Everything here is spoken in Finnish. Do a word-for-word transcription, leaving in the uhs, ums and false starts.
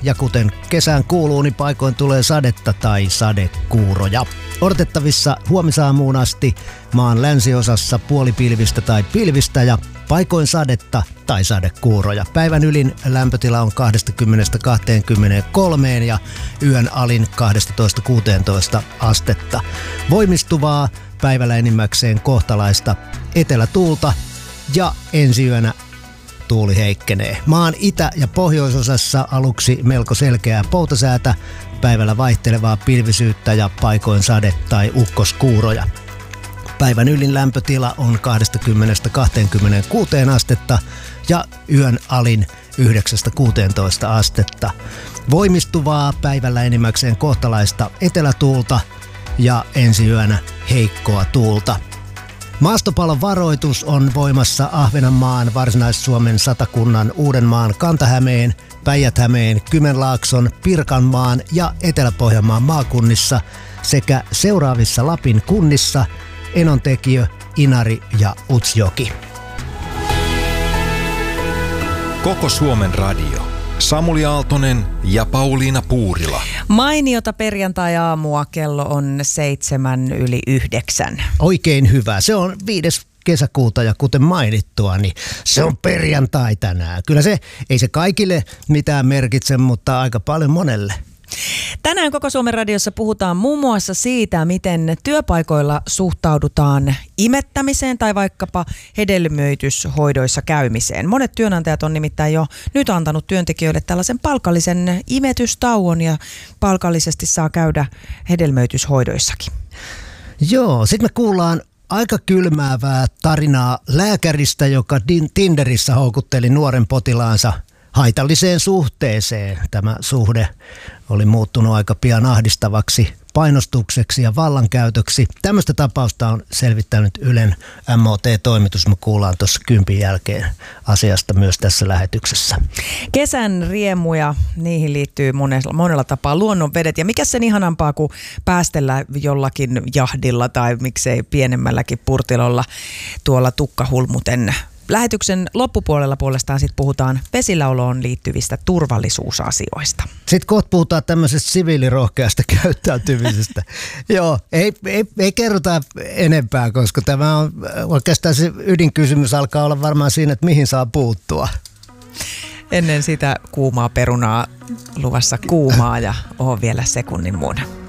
ja kuten kesään kuuluu, niin paikoin tulee sadetta tai sadekuuroja. Odotettavissa huomisaamuun asti maan länsiosassa puolipilvistä tai pilvistä ja paikoin sadetta tai sadekuuroja. Päivän ylin lämpötila on kaksikymmentä kaksikymmentäkolme ja yön alin kaksitoista kuusitoista astetta. Voimistuvaa päivällä enimmäkseen kohtalaista etelätuulta ja ensi yönä tuuli heikkenee. Maan itä- ja pohjoisosassa aluksi melko selkeää poutasäätä, päivällä vaihtelevaa pilvisyyttä ja paikoin sade- tai ukkoskuuroja. Päivän ylin lämpötila on kaksikymmentä kaksikymmentäkuusi astetta ja yön alin yhdeksästä kuuteentoista astetta. Voimistuvaa päivällä enimmäkseen kohtalaista etelätuulta ja ensi yönä heikkoa tuulta. Maastopallon varoitus on voimassa Ahvenanmaan, Varsinais-Suomen, Satakunnan, Uudenmaan, Kanta-Hämeen, Päijät-Hämeen, Kymenlaakson, Pirkanmaan ja Etelä-Pohjanmaan maakunnissa sekä seuraavissa Lapin kunnissa Enontekiö, Inari ja Utsjoki. Koko Suomen radio. Samuli Aaltonen ja Pauliina Puurila. Mainiota perjantai-aamua, kello on seitsemän yli yhdeksän. Oikein hyvä. Se on viides kesäkuuta ja kuten mainittua, niin se on perjantai tänään. Kyllä se, ei se kaikille mitään merkitse, mutta aika paljon monelle. Tänään Koko Suomen radiossa puhutaan muun muassa siitä, miten työpaikoilla suhtaudutaan imettämiseen tai vaikkapa hedelmöityshoidoissa käymiseen. Monet työnantajat on nimittäin jo nyt antanut työntekijöille tällaisen palkallisen imetystauon ja palkallisesti saa käydä hedelmöityshoidoissakin. Joo, sitten me kuullaan aika kylmäävää tarinaa lääkäristä, joka Tinderissä houkutteli nuoren potilaansa haitalliseen suhteeseen. Tämä suhde oli muuttunut aika pian ahdistavaksi painostukseksi ja vallankäytöksi. Tämmöistä tapausta on selvittänyt Ylen M O T-toimitus. Me kuullaan tuossa kympin jälkeen asiasta myös tässä lähetyksessä. Kesän riemuja, niihin liittyy monella, monella tapaa luonnonvedet. Ja mikä sen ihanampaa kuin päästellä jollakin jahdilla tai miksei pienemmälläkin purtilolla tuolla tukkahulmuten. Lähetyksen loppupuolella puolestaan sit puhutaan vesilläoloon liittyvistä turvallisuusasioista. Sitten kohta puhutaan tämmöisestä siviilirohkeasta käyttäytymisestä. Joo, ei, ei, ei kerrota enempää, koska tämä on oikeastaan se ydinkysymys alkaa olla varmaan siinä, että mihin saa puuttua. Ennen sitä kuumaa perunaa luvassa kuumaa ja oon vielä sekunnin muuna.